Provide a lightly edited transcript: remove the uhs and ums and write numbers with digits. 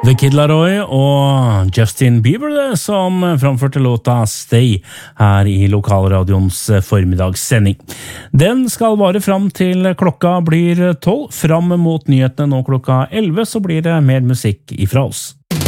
The Kid Laroi og Justin Bieber som framførte låta Stay her i lokalradions formiddagssending. Den skal vare fram til klokka blir 12. Fram mot nyhetene nå klokka 11 så blir det mer musikk ifra oss.